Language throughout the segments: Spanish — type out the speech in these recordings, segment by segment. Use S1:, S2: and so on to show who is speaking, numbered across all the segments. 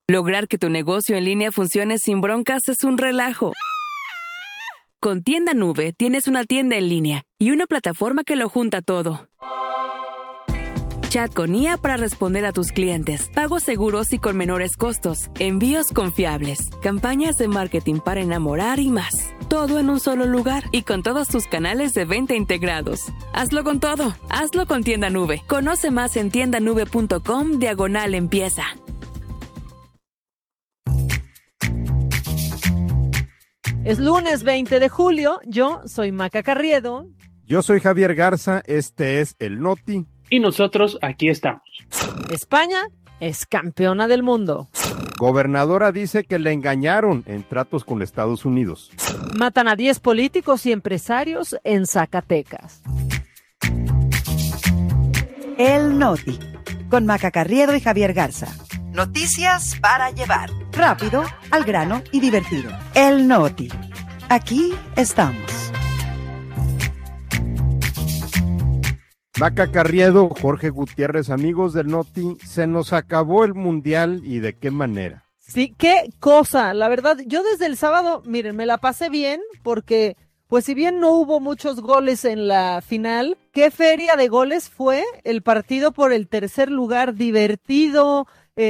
S1: Lograr que tu negocio en línea funcione sin broncas es un relajo. Con Tienda Nube tienes una tienda en línea y una plataforma que lo junta todo. Chat con IA para responder a tus clientes, pagos seguros y con menores costos, envíos confiables, campañas de marketing para enamorar y más. Todo en un solo lugar y con todos tus canales de venta integrados. Hazlo con todo. Hazlo con Tienda Nube. Conoce más en tiendanube.com/empieza.
S2: Es lunes 20 de julio. Yo soy Maca Carriedo.
S3: Yo soy Javier Garza. Este es el Noti.
S4: Y nosotros aquí estamos.
S2: España es campeona del mundo.
S3: Gobernadora dice que le engañaron en tratos con Estados Unidos.
S2: Matan a 10 políticos y empresarios en Zacatecas.
S5: El Noti, con Maca Carriedo y Javier Garza. Noticias para llevar. Rápido, al grano y divertido. El Noti. Aquí estamos.
S3: Maca Carriedo, Jorge Gutiérrez, amigos del Noti, se nos acabó el Mundial y de qué manera.
S2: Sí, qué cosa, la verdad, yo desde el sábado, miren, me la pasé bien porque, pues si bien no hubo muchos goles en la final, qué feria de goles fue el partido por el tercer lugar, divertido,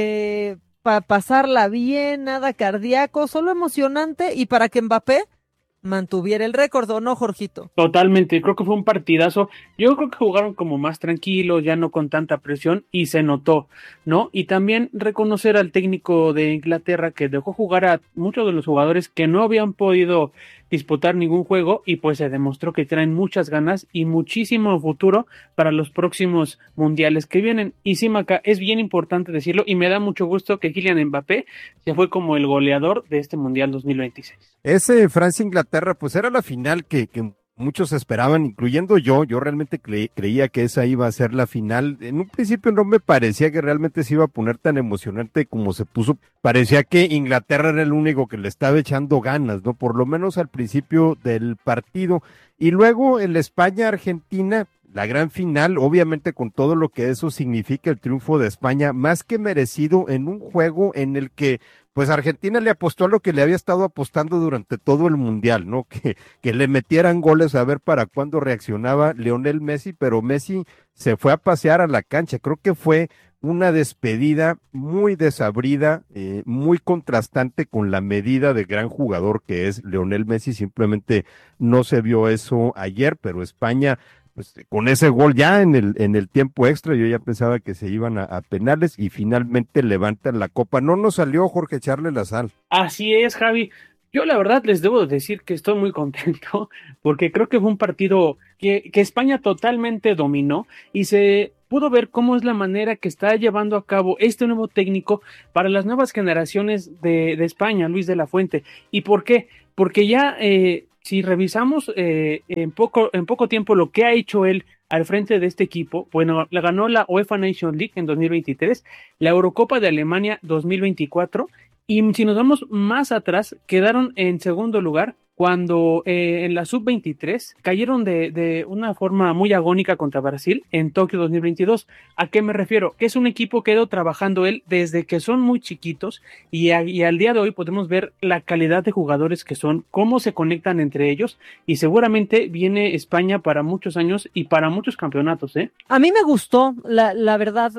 S2: para pasarla bien, nada cardíaco, solo emocionante y para que Mbappé mantuviera el récord, ¿o no, Jorgito?
S4: Totalmente, creo que fue un partidazo. Yo creo que jugaron como más tranquilos, ya no con tanta presión y se notó, ¿no? Y también reconocer al técnico de Inglaterra que dejó jugar a muchos de los jugadores que no habían podido disputar ningún juego y pues se demostró que traen muchas ganas y muchísimo futuro para los próximos mundiales que vienen. Y sí, Maca, es bien importante decirlo y me da mucho gusto que Kylian Mbappé se fue como el goleador de este Mundial 2026.
S3: Ese Francia-Inglaterra, pues era la final que muchos esperaban, incluyendo yo realmente creía que esa iba a ser la final. En un principio no me parecía que realmente se iba a poner tan emocionante como se puso. Parecía que Inglaterra era el único que le estaba echando ganas, ¿no? Por lo menos al principio del partido. Y luego el España-Argentina, la gran final, obviamente con todo lo que eso significa el triunfo de España, más que merecido en un juego en el que pues Argentina le apostó a lo que le había estado apostando durante todo el Mundial, ¿no? Que le metieran goles a ver para cuándo reaccionaba Lionel Messi, pero Messi se fue a pasear a la cancha. Creo que fue una despedida muy desabrida, muy contrastante con la medida de gran jugador que es Lionel Messi. Simplemente no se vio eso ayer, pero España, pues con ese gol ya en el tiempo extra, yo ya pensaba que se iban a penales y finalmente levantan la copa. No nos salió, Jorge, echarle la sal.
S4: Así es, Javi. Yo la verdad les debo decir que estoy muy contento porque creo que fue un partido que España totalmente dominó y se pudo ver cómo es la manera que está llevando a cabo este nuevo técnico para las nuevas generaciones de España, Luis de la Fuente. ¿Y por qué? Porque ya si revisamos en poco tiempo lo que ha hecho él al frente de este equipo, bueno, le ganó la UEFA Nations League en 2023, la Eurocopa de Alemania 2024, y si nos vamos más atrás, quedaron en segundo lugar cuando en la sub-23 cayeron de una forma muy agónica contra Brasil en Tokio 2022. ¿A qué me refiero? Que es un equipo que ha ido trabajando él desde que son muy chiquitos y al día de hoy podemos ver la calidad de jugadores que son, cómo se conectan entre ellos y seguramente viene España para muchos años y para muchos campeonatos, ¿eh?
S2: A mí me gustó, la verdad,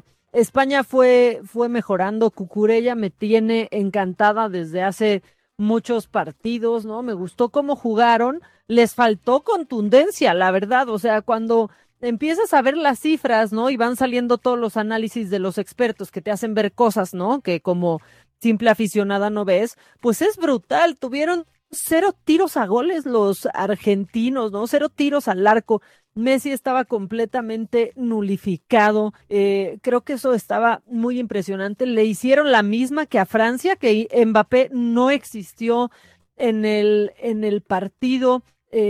S2: España fue mejorando. Cucurella me tiene encantada desde hace muchos partidos, ¿no? Me gustó cómo jugaron, les faltó contundencia, la verdad, o sea, cuando empiezas a ver las cifras, ¿no? Y van saliendo todos los análisis de los expertos que te hacen ver cosas, ¿no? Que como simple aficionada no ves, pues es brutal, tuvieron 0 tiros a goles los argentinos, ¿no? 0 tiros al arco. Messi estaba completamente nulificado, creo que eso estaba muy impresionante. Le hicieron la misma que a Francia, que Mbappé no existió en el partido.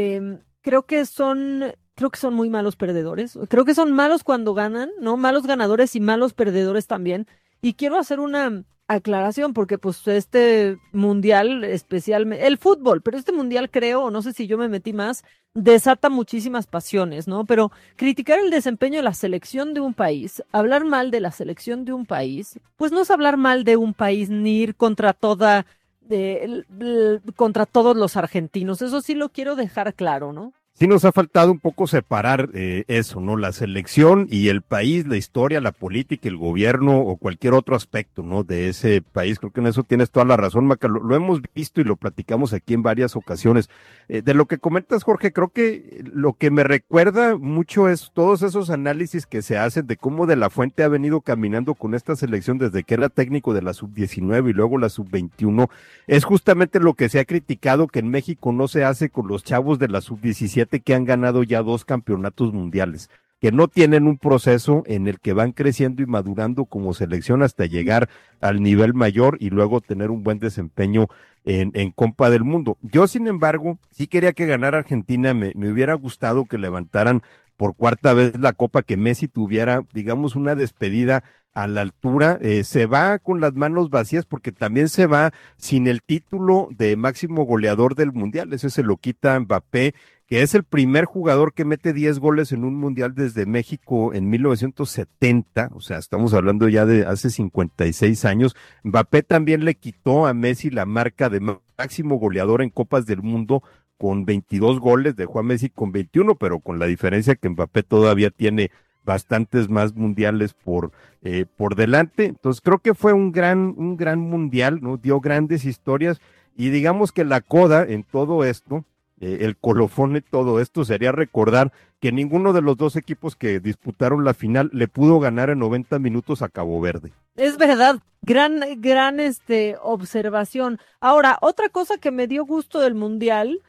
S2: Creo que son muy malos perdedores, creo que son malos cuando ganan, ¿no? Malos ganadores y malos perdedores también. Y quiero hacer una aclaración porque pues este mundial especialmente, el fútbol, pero este mundial creo, o no sé si yo me metí más, desata muchísimas pasiones, ¿no? Pero criticar el desempeño de la selección de un país, hablar mal de la selección de un país, pues no es hablar mal de un país ni ir contra contra todos los argentinos. Eso sí lo quiero dejar claro, ¿no?
S3: Sí nos ha faltado un poco separar eso, ¿no? La selección y el país, la historia, la política, el gobierno o cualquier otro aspecto, ¿no? De ese país. Creo que en eso tienes toda la razón, Maca. Lo hemos visto y lo platicamos aquí en varias ocasiones. De lo que comentas, Jorge, creo que lo que me recuerda mucho es todos esos análisis que se hacen de cómo De La Fuente ha venido caminando con esta selección desde que era técnico de la sub-19 y luego la sub-21. Es justamente lo que se ha criticado que en México no se hace con los chavos de la sub-17 que han ganado ya 2 campeonatos mundiales, que no tienen un proceso en el que van creciendo y madurando como selección hasta llegar al nivel mayor y luego tener un buen desempeño en Copa del Mundo. Yo, sin embargo, sí quería que ganara Argentina, me hubiera gustado que levantaran por 4ª vez la Copa, que Messi tuviera, digamos, una despedida a la altura. Se va con las manos vacías porque también se va sin el título de máximo goleador del Mundial, ese se lo quita Mbappé, que es el primer jugador que mete 10 goles en un mundial desde México en 1970, o sea, estamos hablando ya de hace 56 años. Mbappé también le quitó a Messi la marca de máximo goleador en Copas del Mundo con 22 goles, dejó a Messi con 21, pero con la diferencia que Mbappé todavía tiene bastantes más mundiales por delante. Entonces creo que fue un gran mundial, ¿no? Dio grandes historias y digamos que la coda en todo esto, el colofón de todo esto sería recordar que ninguno de los 2 equipos que disputaron la final le pudo ganar en 90 minutos a Cabo Verde.
S2: Es verdad, gran observación. Ahora, otra cosa que me dio gusto del Mundial,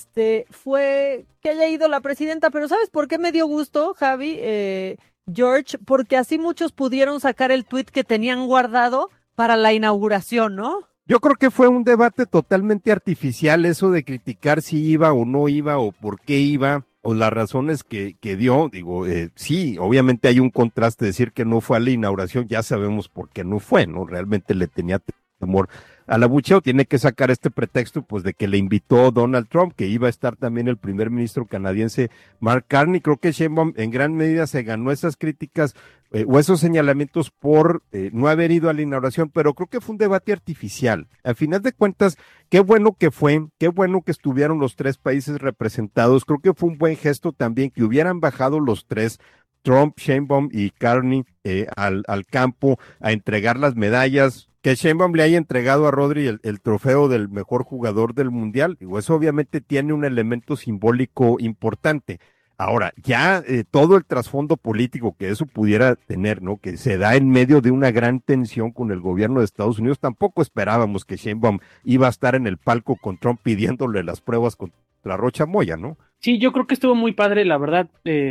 S2: fue que haya ido la presidenta, pero ¿sabes por qué me dio gusto, Javi, George? Porque así muchos pudieron sacar el tuit que tenían guardado para la inauguración, ¿no?
S3: Yo creo que fue un debate totalmente artificial eso de criticar si iba o no iba o por qué iba o las razones que dio. Digo, sí, obviamente hay un contraste, decir que no fue a la inauguración, ya sabemos por qué no fue, ¿no? Realmente le tenía temor al abucheo, tiene que sacar este pretexto pues de que le invitó Donald Trump, que iba a estar también el primer ministro canadiense Mark Carney. Creo que Sheinbaum en gran medida se ganó esas críticas o esos señalamientos por no haber ido a la inauguración, pero creo que fue un debate artificial. Al final de cuentas, qué bueno que estuvieron los 3 países representados. Creo que fue un buen gesto también que hubieran bajado los 3, Trump, Sheinbaum y Carney, al campo a entregar las medallas. Que Sheinbaum le haya entregado a Rodri el trofeo del mejor jugador del mundial, digo, eso obviamente tiene un elemento simbólico importante. Ahora, ya todo el trasfondo político que eso pudiera tener, ¿no? Que se da en medio de una gran tensión con el gobierno de Estados Unidos, tampoco esperábamos que Sheinbaum iba a estar en el palco con Trump pidiéndole las pruebas contra Rocha Moya, ¿no?
S4: Sí, yo creo que estuvo muy padre, la verdad,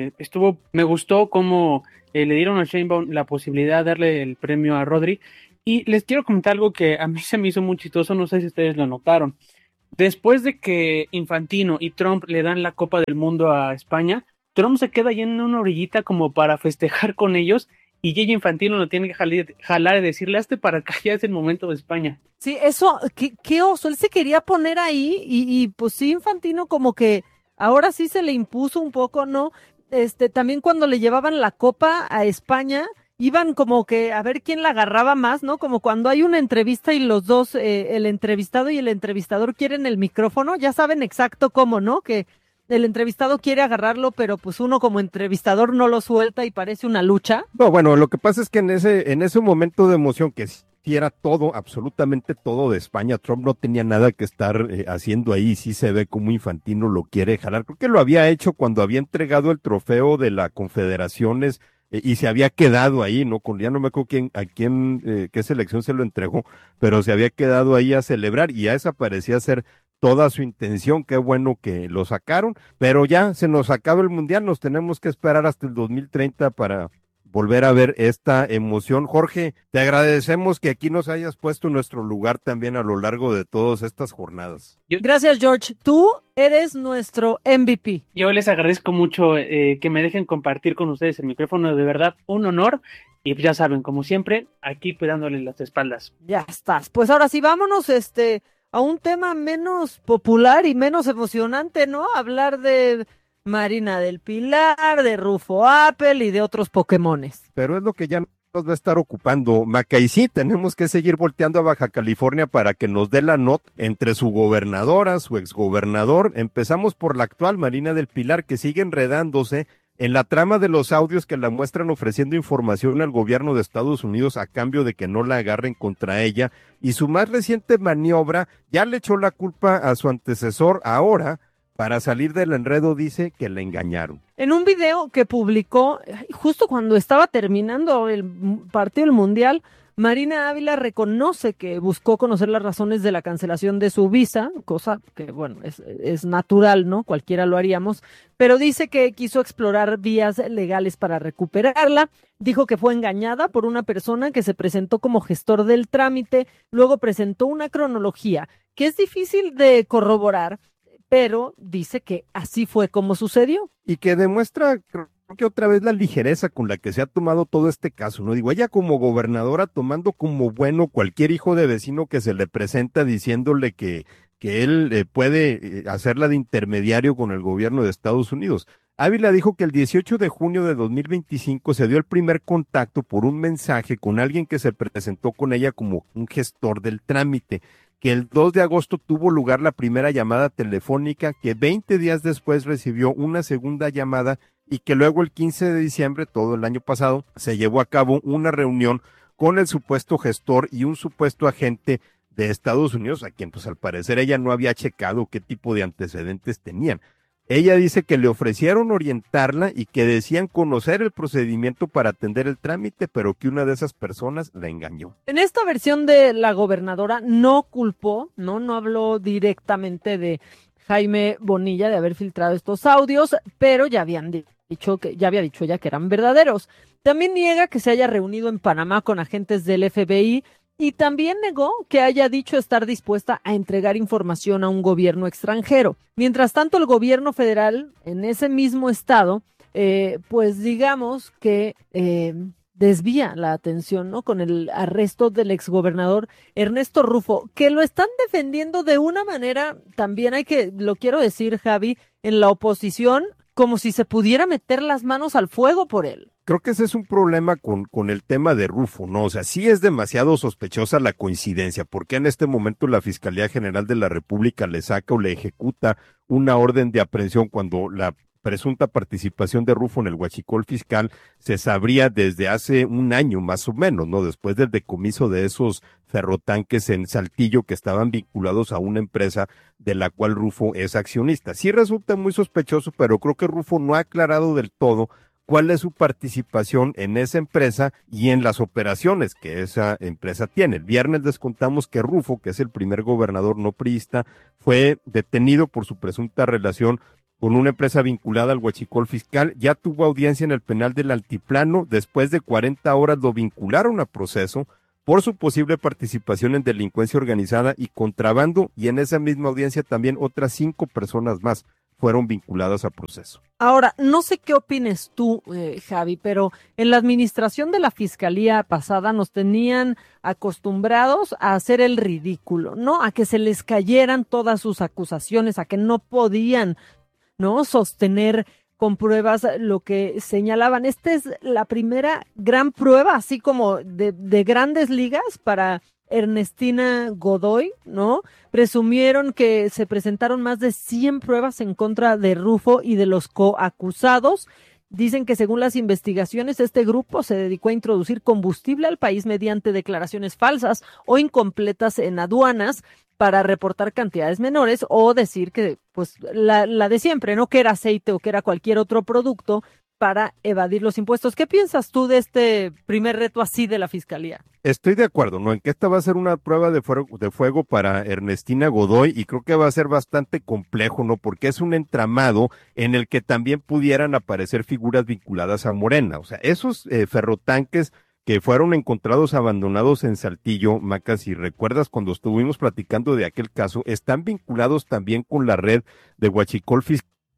S4: me gustó cómo le dieron a Sheinbaum la posibilidad de darle el premio a Rodri. Y les quiero comentar algo que a mí se me hizo muy chistoso, no sé si ustedes lo notaron. Después de que Infantino y Trump le dan la Copa del Mundo a España, Trump se queda ahí en una orillita como para festejar con ellos y Gigi Infantino lo tiene que jalar y decirle, hazte para acá, ya es el momento de España.
S2: Sí, eso, qué oso, él se quería poner ahí y pues sí, Infantino como que ahora sí se le impuso un poco, ¿no? También cuando le llevaban la Copa a España, iban como que a ver quién la agarraba más, ¿no? Como cuando hay una entrevista y los dos, el entrevistado y el entrevistador quieren el micrófono, ya saben exacto cómo, ¿no? Que el entrevistado quiere agarrarlo, pero pues uno como entrevistador no lo suelta y parece una lucha.
S3: No, bueno, lo que pasa es que en ese momento de emoción que sí era todo, absolutamente todo de España, Trump no tenía nada que estar haciendo ahí, sí se ve como Infantino lo quiere jalar. Creo que lo había hecho cuando había entregado el trofeo de la Confederaciones y se había quedado ahí, ¿no? Ya no me acuerdo qué selección se lo entregó, pero se había quedado ahí a celebrar y ya esa parecía ser toda su intención. Qué bueno que lo sacaron, pero ya se nos acaba el mundial, nos tenemos que esperar hasta el 2030 para volver a ver esta emoción. Jorge, te agradecemos que aquí nos hayas puesto en nuestro lugar también a lo largo de todas estas jornadas.
S2: Gracias, George. Tú eres nuestro MVP.
S4: Yo les agradezco mucho que me dejen compartir con ustedes el micrófono, de verdad, un honor. Y ya saben, como siempre, aquí cuidándole las espaldas.
S2: Ya estás. Pues ahora sí, vámonos a un tema menos popular y menos emocionante, ¿no? Hablar de Marina del Pilar, de Rufo Apple y de otros Pokémones.
S3: Pero es lo que ya nos va a estar ocupando, Maca, y sí, tenemos que seguir volteando a Baja California para que nos dé la nota entre su gobernadora, su exgobernador. Empezamos por la actual Marina del Pilar, que sigue enredándose en la trama de los audios que la muestran ofreciendo información al gobierno de Estados Unidos a cambio de que no la agarren contra ella, y su más reciente maniobra ya le echó la culpa a su antecesor. Ahora, para salir del enredo, dice que la engañaron.
S2: En un video que publicó justo cuando estaba terminando el partido del Mundial, Marina Ávila reconoce que buscó conocer las razones de la cancelación de su visa, cosa que, bueno, es natural, ¿no? Cualquiera lo haríamos, pero dice que quiso explorar vías legales para recuperarla. Dijo que fue engañada por una persona que se presentó como gestor del trámite, luego presentó una cronología que es difícil de corroborar, pero dice que así fue como sucedió.
S3: Y que demuestra, creo que otra vez, la ligereza con la que se ha tomado todo este caso, ¿no? Digo, ella como gobernadora tomando como bueno cualquier hijo de vecino que se le presenta diciéndole que él puede hacerla de intermediario con el gobierno de Estados Unidos. Ávila dijo que el 18 de junio de 2025 se dio el primer contacto por un mensaje con alguien que se presentó con ella como un gestor del trámite, que el 2 de agosto tuvo lugar la primera llamada telefónica, que 20 días después recibió una segunda llamada y que luego el 15 de diciembre, todo el año pasado, se llevó a cabo una reunión con el supuesto gestor y un supuesto agente de Estados Unidos, a quien pues al parecer ella no había checado qué tipo de antecedentes tenían. Ella dice que le ofrecieron orientarla y que decían conocer el procedimiento para atender el trámite, pero que una de esas personas la engañó.
S2: En esta versión de la gobernadora no culpó, no habló directamente de Jaime Bonilla de haber filtrado estos audios, pero ya había dicho ella que eran verdaderos. También niega que se haya reunido en Panamá con agentes del FBI y también negó que haya dicho estar dispuesta a entregar información a un gobierno extranjero. Mientras tanto, el gobierno federal en ese mismo estado, pues digamos que desvía la atención, ¿no? Con el arresto del exgobernador Ernesto Rufo, que lo están defendiendo de una manera, también lo quiero decir, Javi, en la oposición, como si se pudiera meter las manos al fuego por él.
S3: Creo que ese es un problema con el tema de Rufo, ¿no? O sea, sí es demasiado sospechosa la coincidencia, porque en este momento la Fiscalía General de la República le saca o le ejecuta una orden de aprehensión cuando la presunta participación de Rufo en el huachicol fiscal se sabría desde hace un año más o menos, ¿no? Después del decomiso de esos ferrotanques en Saltillo que estaban vinculados a una empresa de la cual Rufo es accionista. Sí resulta muy sospechoso, pero creo que Rufo no ha aclarado del todo cuál es su participación en esa empresa y en las operaciones que esa empresa tiene. El viernes les contamos que Rufo, que es el primer gobernador no priista, fue detenido por su presunta relación con una empresa vinculada al huachicol fiscal. Ya tuvo audiencia en el penal del Altiplano. Después de 40 horas lo vincularon a proceso por su posible participación en delincuencia organizada y contrabando, y en esa misma audiencia también otras 5 personas más fueron vinculadas a proceso.
S2: Ahora, no sé qué opines tú, Javi, pero en la administración de la Fiscalía pasada nos tenían acostumbrados a hacer el ridículo, ¿no? A que se les cayeran todas sus acusaciones, a que no podían, ¿no?, sostener con pruebas lo que señalaban. Esta es la primera gran prueba, así como de grandes ligas para Ernestina Godoy, ¿no? Presumieron que se presentaron más de 100 pruebas en contra de Rufo y de los coacusados. Dicen que según las investigaciones, este grupo se dedicó a introducir combustible al país mediante declaraciones falsas o incompletas en aduanas para reportar cantidades menores o decir que, pues, la de siempre, ¿no? Que era aceite o que era cualquier otro producto para evadir los impuestos. ¿Qué piensas tú de este primer reto así de la Fiscalía?
S3: Estoy de acuerdo, ¿no? En que esta va a ser una prueba de fuego para Ernestina Godoy, y creo que va a ser bastante complejo, ¿no? Porque es un entramado en el que también pudieran aparecer figuras vinculadas a Morena. O sea, esos ferrotanques que fueron encontrados abandonados en Saltillo, Maca, si recuerdas cuando estuvimos platicando de aquel caso, están vinculados también con la red de huachicol fiscal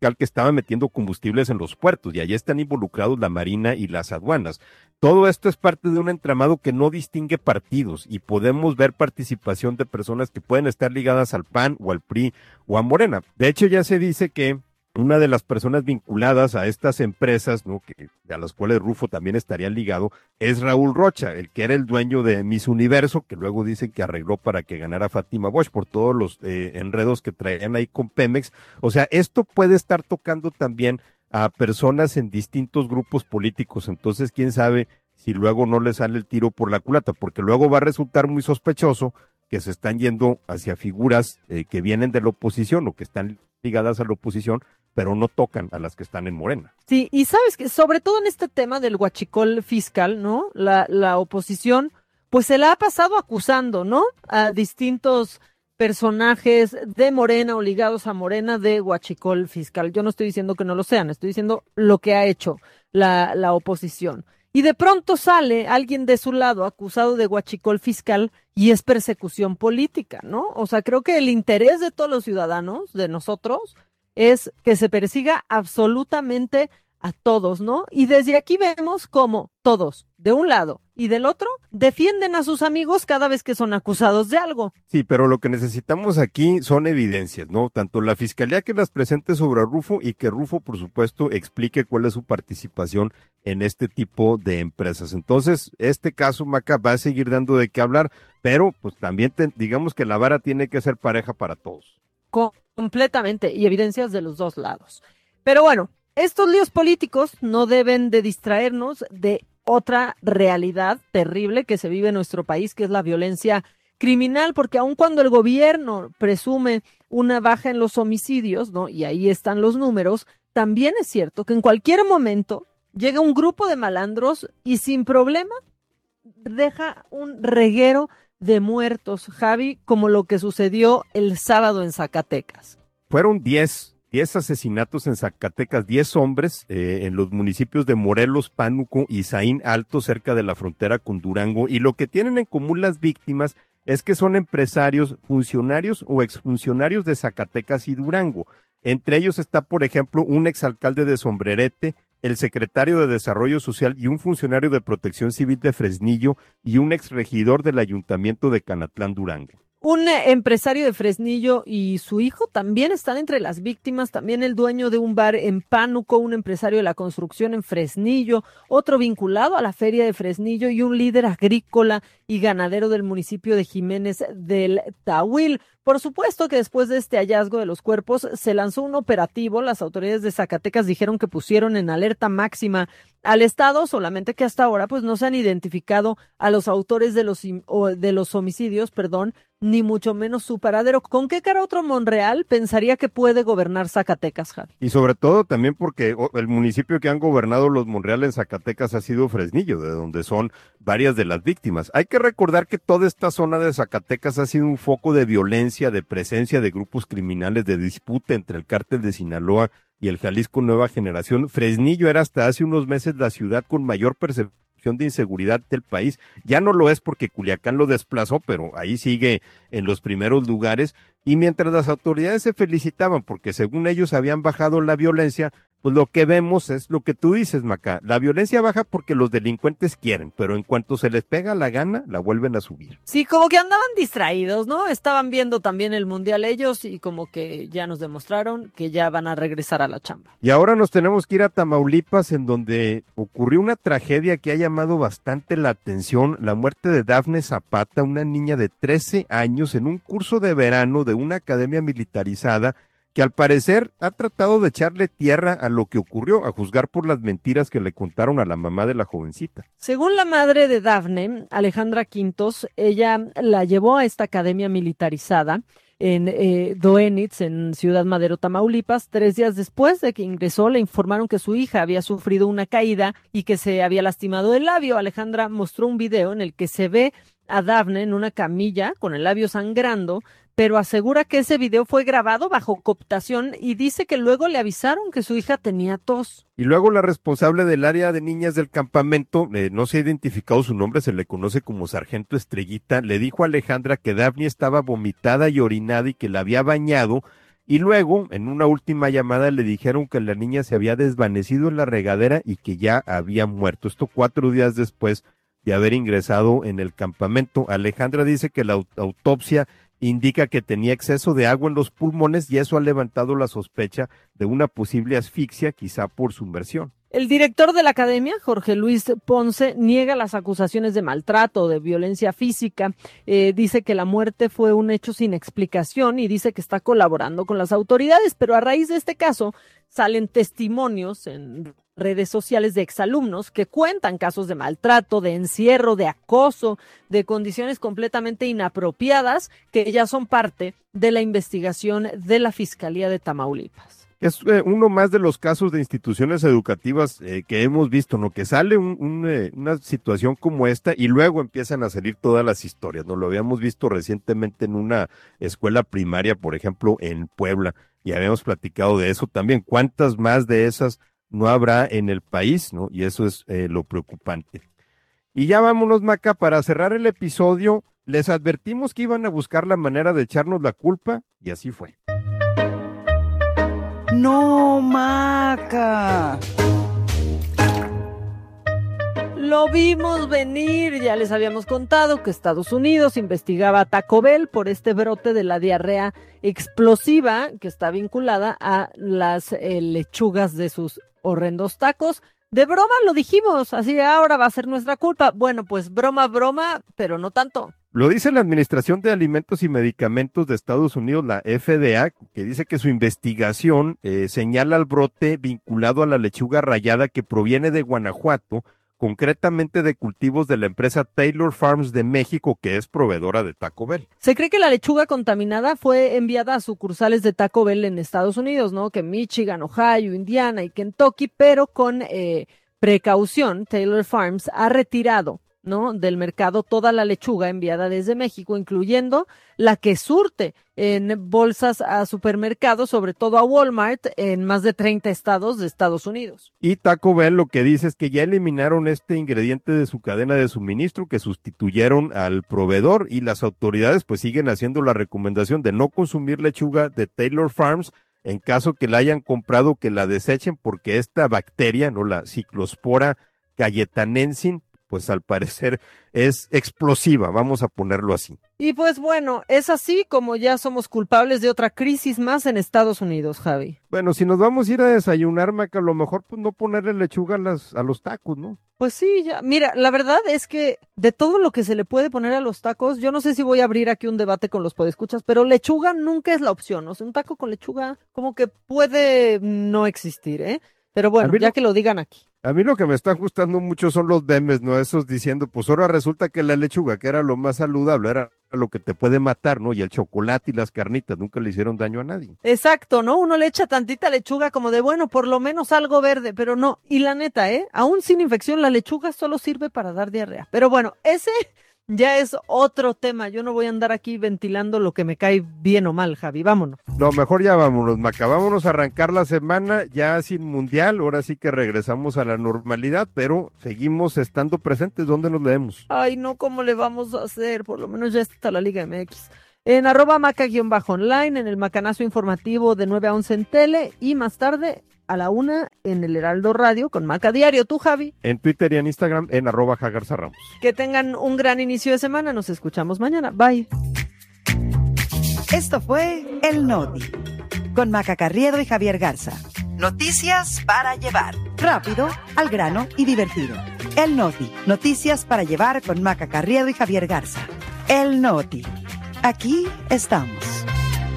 S3: fiscal que estaba metiendo combustibles en los puertos y allí están involucrados la Marina y las aduanas. Todo esto es parte de un entramado que no distingue partidos y podemos ver participación de personas que pueden estar ligadas al PAN o al PRI o a Morena. De hecho, ya se dice que una de las personas vinculadas a estas empresas, ¿no?, a las cuales Rufo también estaría ligado, es Raúl Rocha, el que era el dueño de Miss Universo, que luego dicen que arregló para que ganara Fátima Bosch por todos los enredos que traían ahí con Pemex. O sea, esto puede estar tocando también a personas en distintos grupos políticos, entonces quién sabe si luego no le sale el tiro por la culata, porque luego va a resultar muy sospechoso que se están yendo hacia figuras que vienen de la oposición o que están ligadas a la oposición, pero no tocan a las que están en Morena.
S2: Sí, y sabes que sobre todo en este tema del huachicol fiscal, ¿no? La oposición, pues se la ha pasado acusando, ¿no?, a distintos personajes de Morena o ligados a Morena de huachicol fiscal. Yo no estoy diciendo que no lo sean, estoy diciendo lo que ha hecho la oposición. Y de pronto sale alguien de su lado acusado de huachicol fiscal y es persecución política, ¿no? O sea, creo que el interés de todos los ciudadanos, de nosotros, es que se persiga absolutamente a todos, ¿no? Y desde aquí vemos cómo todos, de un lado y del otro, defienden a sus amigos cada vez que son acusados de algo.
S3: Sí, pero lo que necesitamos aquí son evidencias, ¿no? Tanto la fiscalía que las presente sobre Rufo y que Rufo, por supuesto, explique cuál es su participación en este tipo de empresas. Entonces, este caso, Maca, va a seguir dando de qué hablar, pero pues también digamos que la vara tiene que ser pareja para todos.
S2: Completamente, y evidencias de los dos lados. Pero bueno, estos líos políticos no deben de distraernos de otra realidad terrible que se vive en nuestro país, que es la violencia criminal, porque aun cuando el gobierno presume una baja en los homicidios, ¿no?, y ahí están los números, también es cierto que en cualquier momento llega un grupo de malandros y sin problema deja un reguero de muertos, Javi, como lo que sucedió el sábado en Zacatecas.
S3: Fueron 10 asesinatos en Zacatecas, 10 hombres en los municipios de Morelos, Pánuco y Zaín Alto, cerca de la frontera con Durango, y lo que tienen en común las víctimas es que son empresarios, funcionarios o exfuncionarios de Zacatecas y Durango. Entre ellos está, por ejemplo, un exalcalde de Sombrerete, el secretario de Desarrollo Social y un funcionario de Protección Civil de Fresnillo y un exregidor del Ayuntamiento de Canatlán, Durango.
S2: Un empresario de Fresnillo y su hijo también están entre las víctimas, también el dueño de un bar en Pánuco, un empresario de la construcción en Fresnillo, otro vinculado a la feria de Fresnillo y un líder agrícola y ganadero del municipio de Jiménez del Tahuil. Por supuesto que después de este hallazgo de los cuerpos se lanzó un operativo. Las autoridades de Zacatecas dijeron que pusieron en alerta máxima al Estado, solamente que hasta ahora pues no se han identificado a los autores de los homicidios, ni mucho menos su paradero. ¿Con qué cara otro Monreal pensaría que puede gobernar Zacatecas, Javi?
S3: Y sobre todo también porque el municipio que han gobernado los Monreal en Zacatecas ha sido Fresnillo, de donde son varias de las víctimas. Hay que recordar que toda esta zona de Zacatecas ha sido un foco de violencia, de presencia de grupos criminales, de disputa entre el cártel de Sinaloa y el Jalisco Nueva Generación. Fresnillo era hasta hace unos meses la ciudad con mayor percepción de inseguridad del país. Ya no lo es porque Culiacán lo desplazó, pero ahí sigue en los primeros lugares. Y mientras las autoridades se felicitaban porque según ellos habían bajado la violencia, pues lo que vemos es lo que tú dices, Maca. La violencia baja porque los delincuentes quieren, pero en cuanto se les pega la gana, la vuelven a subir.
S2: Sí, como que andaban distraídos, ¿no? Estaban viendo también el Mundial ellos y como que ya nos demostraron que ya van a regresar a la chamba.
S3: Y ahora nos tenemos que ir a Tamaulipas, en donde ocurrió una tragedia que ha llamado bastante la atención, la muerte de Dafne Zapata, una niña de 13 años en un curso de verano de una academia militarizada que al parecer ha tratado de echarle tierra a lo que ocurrió, a juzgar por las mentiras que le contaron a la mamá de la jovencita.
S2: Según la madre de Dafne, Alejandra Quintos, ella la llevó a esta academia militarizada en Doenitz, en Ciudad Madero, Tamaulipas. 3 días después de que ingresó, le informaron que su hija había sufrido una caída y que se había lastimado el labio. Alejandra mostró un video en el que se ve a Dafne en una camilla con el labio sangrando, pero asegura que ese video fue grabado bajo cooptación y dice que luego le avisaron que su hija tenía tos.
S3: Y luego la responsable del área de niñas del campamento, no se ha identificado su nombre, se le conoce como Sargento Estrellita, le dijo a Alejandra que Dafne estaba vomitada y orinada y que la había bañado Y luego, en una última llamada, le dijeron que la niña se había desvanecido en la regadera y que ya había muerto. Esto 4 días después de haber ingresado en el campamento. Alejandra dice que la autopsia indica que tenía exceso de agua en los pulmones y eso ha levantado la sospecha de una posible asfixia, quizá por sumersión.
S2: El director de la academia, Jorge Luis Ponce, niega las acusaciones de maltrato o de violencia física. Dice que la muerte fue un hecho sin explicación y dice que está colaborando con las autoridades, pero a raíz de este caso salen testimonios en redes sociales de exalumnos que cuentan casos de maltrato, de encierro, de acoso, de condiciones completamente inapropiadas que ya son parte de la investigación de la Fiscalía de Tamaulipas.
S3: Es uno más de los casos de instituciones educativas que hemos visto, ¿no? Que sale una situación como esta y luego empiezan a salir todas las historias, ¿no? Lo habíamos visto recientemente en una escuela primaria, por ejemplo, en Puebla, y habíamos platicado de eso también. ¿Cuántas más de esas no habrá en el país, ¿no? Y eso es lo preocupante. Y ya vámonos, Maca, para cerrar el episodio, les advertimos que iban a buscar la manera de echarnos la culpa, y así fue.
S5: No, Maca.
S2: Lo vimos venir, ya les habíamos contado que Estados Unidos investigaba a Taco Bell por este brote de la diarrea explosiva que está vinculada a las lechugas de sus horrendos tacos. De broma lo dijimos, así ahora va a ser nuestra culpa. Bueno, pues broma, pero no tanto.
S3: Lo dice la Administración de Alimentos y Medicamentos de Estados Unidos, la FDA, que dice que su investigación señala el brote vinculado a la lechuga rayada que proviene de Guanajuato, concretamente de cultivos de la empresa Taylor Farms de México, que es proveedora de Taco Bell.
S2: Se cree que la lechuga contaminada fue enviada a sucursales de Taco Bell en Estados Unidos, ¿no? Que Michigan, Ohio, Indiana y Kentucky, pero con precaución, Taylor Farms ha retirado, ¿no?, del mercado toda la lechuga enviada desde México, incluyendo la que surte en bolsas a supermercados, sobre todo a Walmart, en más de 30 estados de Estados Unidos.
S3: Y Taco Bell lo que dice es que ya eliminaron este ingrediente de su cadena de suministro, que sustituyeron al proveedor, y las autoridades pues siguen haciendo la recomendación de no consumir lechuga de Taylor Farms en caso que la hayan comprado, que la desechen, porque esta bacteria, no, la Cyclospora cayetanensis, pues al parecer es explosiva, vamos a ponerlo así.
S2: Y pues bueno, es así como ya somos culpables de otra crisis más en Estados Unidos, Javi.
S3: Bueno, si nos vamos a ir a desayunar, Maca, a lo mejor pues no ponerle lechuga a los tacos, ¿no?
S2: Pues sí, ya, mira, la verdad es que de todo lo que se le puede poner a los tacos, yo no sé si voy a abrir aquí un debate con los podescuchas, pero lechuga nunca es la opción, o sea, un taco con lechuga como que puede no existir, ¿eh? Pero bueno, ya que lo digan aquí.
S3: A mí lo que me está gustando mucho son los memes, ¿no? Esos diciendo, pues ahora resulta que la lechuga, que era lo más saludable, era lo que te puede matar, ¿no? Y el chocolate y las carnitas nunca le hicieron daño a nadie.
S2: Exacto, ¿no? Uno le echa tantita lechuga como de, bueno, por lo menos algo verde, pero no. Y la neta, aún sin infección, la lechuga solo sirve para dar diarrea. Pero bueno, ese ya es otro tema. Yo no voy a andar aquí ventilando lo que me cae bien o mal, Javi. Vámonos.
S3: No, mejor ya vámonos, Maca. Vámonos a arrancar la semana ya sin mundial. Ahora sí que regresamos a la normalidad, pero seguimos estando presentes. ¿Dónde nos leemos?
S2: Ay, no, ¿cómo le vamos a hacer? Por lo menos ya está la Liga MX. En @maca_online, en el Macanazo informativo de 9 a 11 en tele y más tarde a la 1 en el Heraldo Radio con Maca Diario. ¿Tú, Javi?
S3: En Twitter y en Instagram en @jagarzarramos.
S2: Que tengan un gran inicio de semana. Nos escuchamos mañana. Bye.
S5: Esto fue El Noti, con Maca Carriedo y Javier Garza. Noticias para llevar. Rápido, al grano y divertido. El Noti, noticias para llevar con Maca Carriedo y Javier Garza. El Noti. Aquí estamos.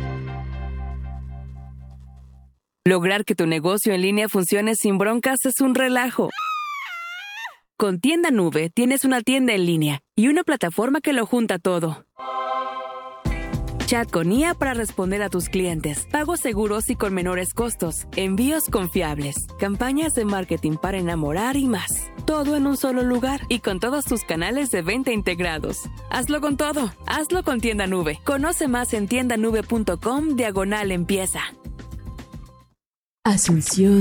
S1: Lograr que tu negocio en línea funcione sin broncas es un relajo. Con Tienda Nube tienes una tienda en línea y una plataforma que lo junta todo. Chat con IA para responder a tus clientes, pagos seguros y con menores costos, envíos confiables, campañas de marketing para enamorar y más. Todo en un solo lugar y con todos tus canales de venta integrados. Hazlo con todo. Hazlo con Tienda Nube. Conoce más en tiendanube.com/empieza.
S6: Asunción.